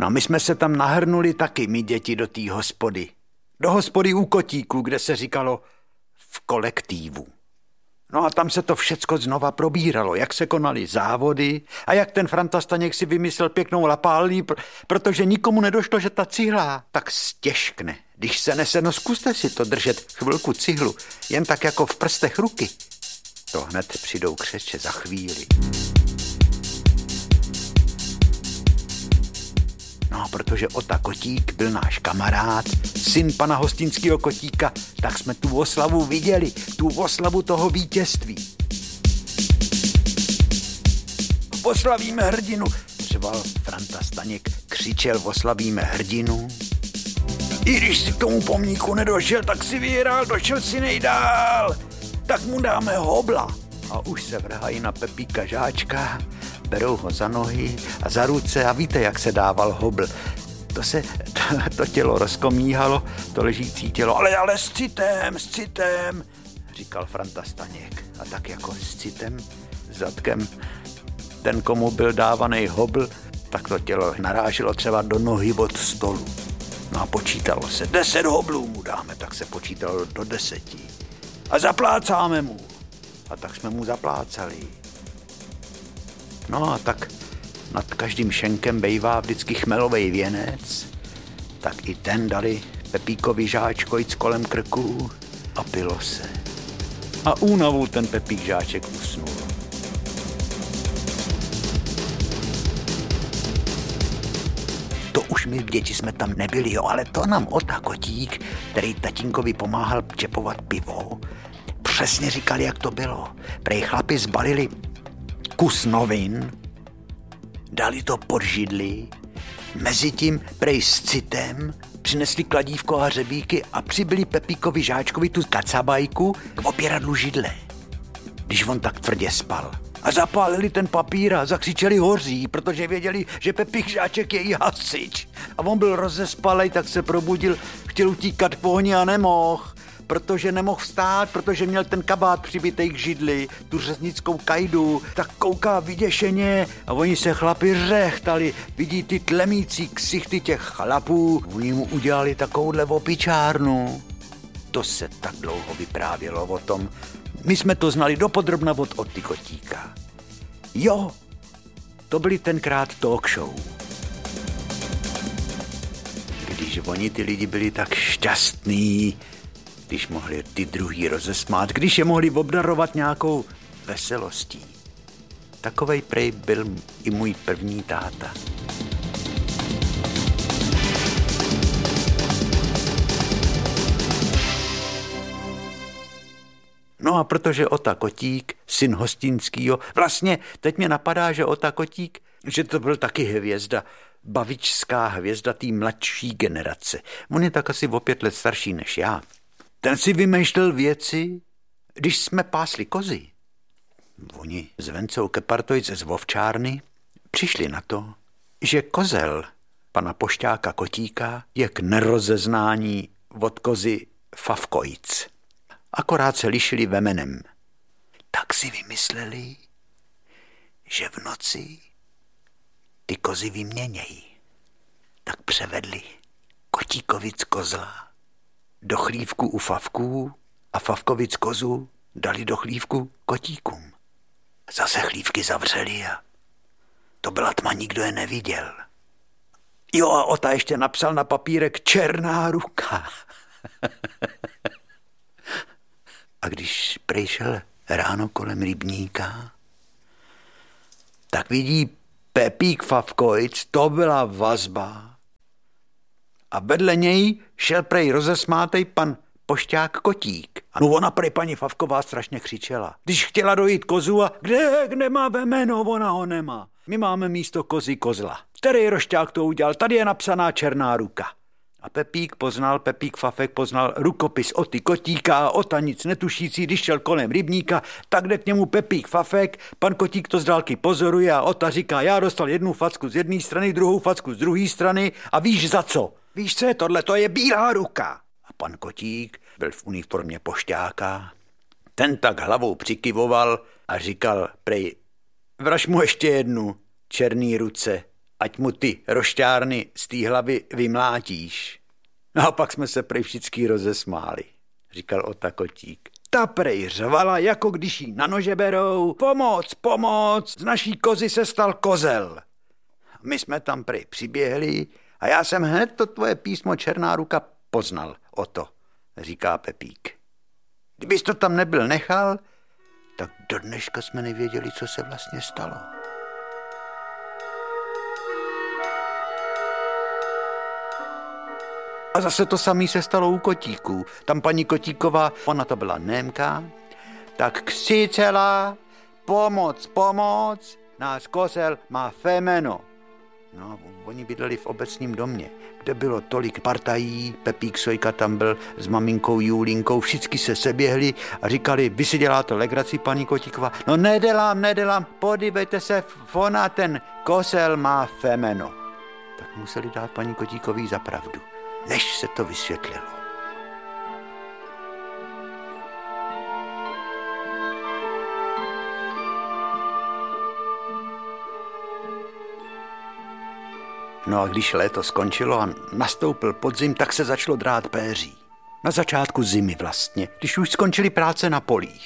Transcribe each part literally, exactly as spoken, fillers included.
No a my jsme se tam nahrnuli taky, my děti, do té hospody. Do hospody u Kotíku, kde se říkalo v kolektívu. No a tam se to všecko znova probíralo, jak se konaly závody a jak ten Franta Staněk si vymyslel pěknou lapálí, protože nikomu nedošlo, že ta cihla tak stěžkne. Když se nese, no zkuste si to držet chvilku cihlu, jen tak jako v prstech ruky. To hned přijdou křeče za chvíli. No, protože Ota Kotík byl náš kamarád, syn pana hostinského Kotíka, tak jsme tu oslavu viděli, tu oslavu toho vítězství. Oslavíme hrdinu, řval Franta Staněk, křičel oslavíme hrdinu. I když si k tomu pomníku nedošel, tak si vyhrál, došel si nejdál, tak mu dáme hobla. A už se vrhají na Pepíka Žáčka, berou ho za nohy a za ruce a víte, jak se dával hobl. To se, to, to tělo rozkomíhalo, to ležící tělo, ale, ale s citem, s citem, říkal Franta Staněk. A tak jako s citem, zadkem, ten, komu byl dávaný hobl, tak to tělo naráželo třeba do nohy od stolu. No a počítalo se, deset hoblů mu dáme, tak se počítalo do deseti. A zaplácáme mu. A tak jsme mu zaplácali. No a tak nad každým šenkem bejvá vždycky chmelovej věnec, tak i ten dali Pepíkovi Žáčkojc kolem krku a pilo se. A únavu ten Pepík Žáček usnul. To už my v děti jsme tam nebyli, jo, ale to nám Ota Kotík, který tatínkovi pomáhal čepovat pivo, přesně říkal, jak to bylo. Prej chlapi zbalili kus novin, dali to pod židli, mezitím prej s citem přinesli kladívko a hřebíky a přibyli Pepíkovi Žáčkovi tu kacabajku k opěradlu židle, když on tak tvrdě spal. A zapálili ten papír a zakřičeli hoří, protože věděli, že Pepík Žáček je i hasič. A on byl rozespalej, tak se probudil, chtěl utíkat po ohni a nemohl, protože nemohl vstát, protože měl ten kabát přibitej k židli, tu řeznickou kajdu, tak kouká vyděšeně a oni se chlapi řechtali, vidí ty tlemící ksichty těch chlapů, oni mu udělali takovouhle opičárnu. To se tak dlouho vyprávělo o tom. My jsme to znali dopodrobna od Oty Kotíka. Jo, to byly tenkrát talk show. Když oni ty lidi byli tak šťastní, když mohli ty druhý rozesmát, když je mohli obdarovat nějakou veselostí. Takovej prej byl i můj první táta. No a protože Ota Kotík, syn hostinskýho, vlastně teď mě napadá, že Ota Kotík, že to byl taky hvězda, bavičská hvězda té mladší generace. On je tak asi o pět let starší než já. Ten si vymýšlel věci, když jsme pásli kozy. Oni s Vencou Kepartojc z ovčárny přišli na to, že kozel pana pošťáka Kotíka je k nerozeznání od kozy Favkojc. Akorát se lišili vemenem. Tak si vymysleli, že v noci ty kozy vyměnějí. Tak převedli Kotíkovic kozla do chlívku u Favků a Favkovic kozu dali do chlívku Kotíkům. Zase chlívky zavřeli a to byla tma, nikdo je neviděl. Jo, a Ota ještě napsal na papírek černá ruka. A když přišel ráno kolem rybníka, tak vidí Pepík Favkojc, to byla vazba. A vedle něj šel prej rozesmátej pan pošťák Kotík. A no ona prej paní Favková strašně křičela. Když chtěla dojít kozu a kde, kde má vemeno, ona ho nemá. My máme místo kozy kozla. Který rošťák to udělal, tady je napsaná černá ruka. A Pepík poznal, Pepík Fafek poznal rukopis Oty Kotíka a Ota nic netušící, když šel kolem rybníka, tak jde k němu Pepík Fafek, pan Kotík to z dálky pozoruje a Ota říká, já dostal jednu facku z jedné strany, druhou facku z druhé strany a víš za co? Víš co je tohle, to je bílá ruka. A pan Kotík byl v uniformě pošťáka, ten tak hlavou přikyvoval a říkal prej, vraž mu ještě jednu černý ruce ať mu ty rošťárny z té hlavy vymlátíš. No a pak jsme se prej všichni rozesmáli, říkal Ota Kotík. Ta prej řvala, jako když jí na nože berou. Pomoc, pomoc, z naší kozy se stal kozel. My jsme tam prej přiběhli a já jsem hned to tvoje písmo Černá ruka poznal, Oto, říká Pepík. Kdybys to tam nebyl nechal, tak do dneška jsme nevěděli, co se vlastně stalo. A zase to samé se stalo u kotíků. Tam paní Kotíková, ona to byla Némka, tak křičela, pomoc, pomoc, náš kozel má fémeno. No, oni bydleli v obecním domě, kde bylo tolik partají, Pepík Sojka tam byl s maminkou Julinkou, všichni se seběhli a říkali, vy si děláte legraci, paní Kotíková. No nedělám, nedělám, podívejte se, ona ten kozel má fémeno. Tak museli dát paní Kotíkový za pravdu, než se to vysvětlilo. No a když léto skončilo a nastoupil podzim, tak se začalo drát péří. Na začátku zimy vlastně, když už skončily práce na polích.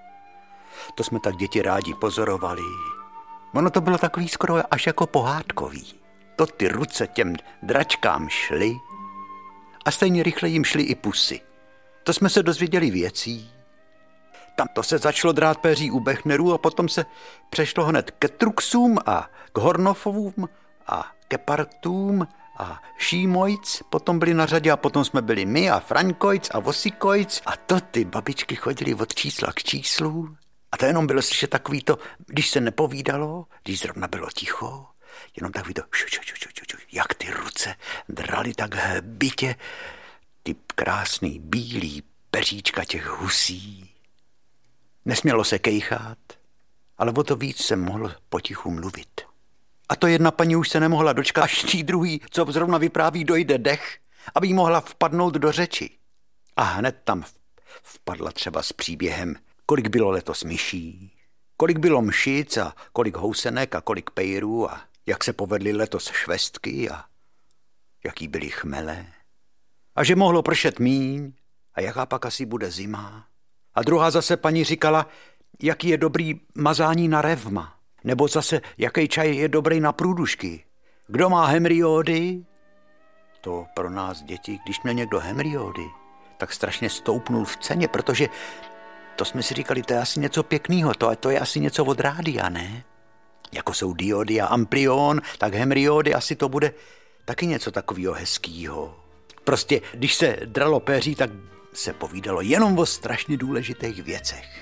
To jsme tak děti rádi pozorovali. Ono to bylo takový skoro až jako pohádkový. To ty ruce těm dračkám šly a stejně rychle jim šly i pusy. To jsme se dozvěděli věcí. Tam to se začalo drát péří u Bechnerů a potom se přešlo hned ke Truxům a k Hornofovům a Kepartům a Šímojc, potom byli na řadě a potom jsme byli my a Fraňkojc a Vosikojc a to ty babičky chodili od čísla k číslu a to jenom bylo slyšet takový to, když se nepovídalo, když zrovna bylo ticho, jenom takový to šu, šu, šu, šu, šu, jak ty ruce drali tak hbitě ty krásný bílý peříčka těch husí. Nesmělo se kejchat, ale o to víc se mohlo potichu mluvit. A to jedna paní už se nemohla dočkat, až tý druhý, co zrovna vypráví, dojde dech, aby jí mohla vpadnout do řeči. A hned tam vpadla třeba s příběhem, kolik bylo letos myší, kolik bylo mšic a kolik housenek a kolik pejrů a jak se povedly letos švestky a jaký byly chmele. A že mohlo pršet míň a jaká pak asi bude zima. A druhá zase paní říkala, jaký je dobrý mazání na revma. Nebo zase, jaký čaj je dobrý na průdušky. Kdo má hemriódy? To pro nás děti, když měl někdo hemriódy, tak strašně stoupnul v ceně, protože to jsme si říkali, to je asi něco pěkného, to, to je asi něco od rádia, ne? Jako jsou diody a amplion, tak hemriódy asi to bude taky něco takového hezkýho. Prostě, když se dralo péří, tak se povídalo jenom o strašně důležitých věcech.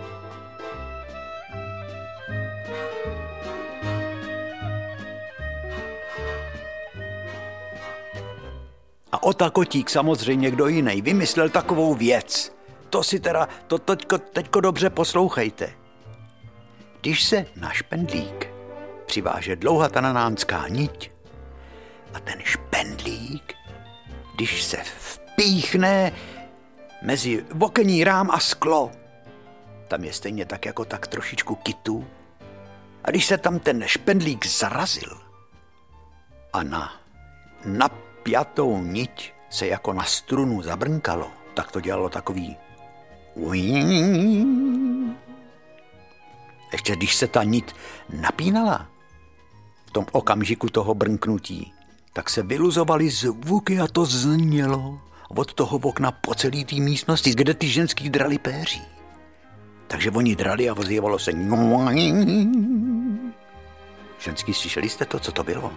A Ota Kotík, samozřejmě kdo jiný, vymyslel takovou věc. To si teda, to teďko, teďko dobře poslouchejte. Když se na špendlík přiváže dlouhá tananánská niť a ten špendlík, když se vpíchne mezi okenní rám a sklo, tam je stejně tak jako tak trošičku kytu. A když se tam ten špendlík zarazil a na, na pjatou niť se jako na strunu zabrnkalo, tak to dělalo takový ještě když se ta niť napínala v tom okamžiku toho brnknutí, tak se vyluzovaly zvuky a to znělo od toho okna po celý té místnosti, kde ty ženský drali péří. Takže oni drali a ozývalo se ženský, slyšeli jste to, co to bylo?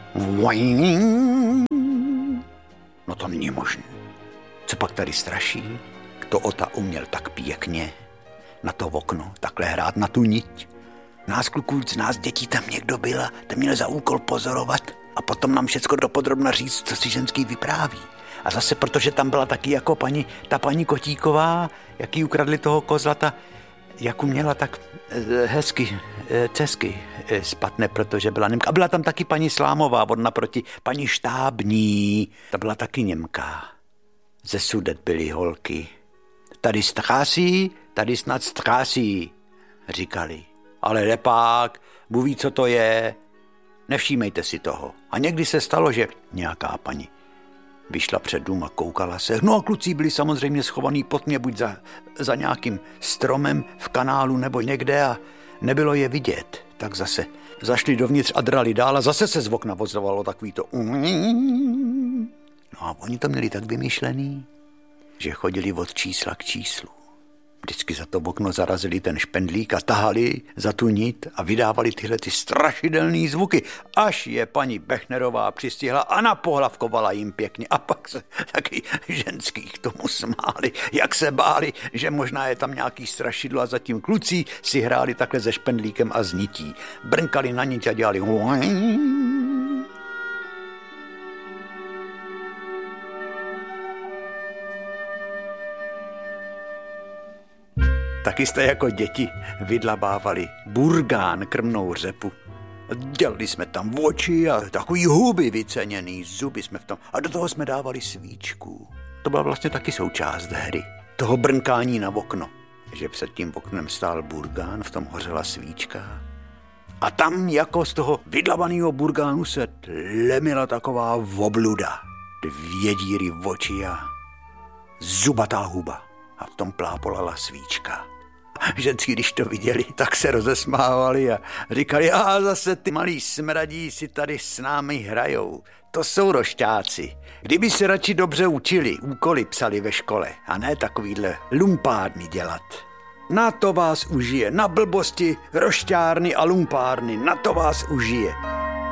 No to není možné. Co pak tady straší? To Ota uměl tak pěkně na to okno, takhle hrát na tu niť. Nás kluků, z nás dětí tam někdo byla, ten měl za úkol pozorovat a potom nám všecko dopodrobna říct, co si ženský vypráví. A zase, protože tam byla taky jako paní, ta paní Kotíková, jaký ukradli toho kozlata, jak uměla tak hezky, cesky spatne, protože byla Němka. A byla tam taky paní Slámová, od naproti paní Štábní, ta byla taky Němka. Ze Sudet byly holky. Tady strásí, tady snad strásí, říkali. Ale lepák, Bůh ví, co to je. Nevšímejte si toho. A někdy se stalo, že nějaká paní vyšla před dům a koukala se. No a kluci byli samozřejmě schovaný pod mě, buď za, za nějakým stromem v kanálu nebo někde a nebylo je vidět. Tak zase zašli dovnitř a drali dál a zase se z okna ozvalo takový to. No a oni to měli tak vymyšlený, že chodili od čísla k číslu. Vždycky za to okno zarazili ten špendlík a tahali za tu nit a vydávali tyhle ty strašidelný zvuky, až je paní Bechnerová přistihla a napohlavkovala jim pěkně. A pak se taky ženský k tomu smáli, jak se báli, že možná je tam nějaký strašidlo a zatím kluci si hráli takhle se špendlíkem a s nití. Brnkali na nit a dělali Taky jste jako děti vydlabávali burgán, krmnou řepu. Dělali jsme tam oči a takový huby vyceněný, zuby jsme v tom. A do toho jsme dávali svíčku. To byla vlastně taky součást hry. Toho brnkání na okno. Že před tím oknem stál burgán, v tom hořela svíčka. A tam jako z toho vydlabaného burgánu se lemila taková obluda. Dvě díry v oči a zubatá huba. A v tom plápolala svíčka. Ženský, když to viděli, tak se rozesmávali a říkali, a zase ty malí smradí si tady s námi hrajou. To jsou rošťáci. Kdyby se radši dobře učili, úkoly psali ve škole a ne takovýhle lumpárny dělat. Na to vás užije, na blbosti, rošťárny a lumpárny, na to vás užije.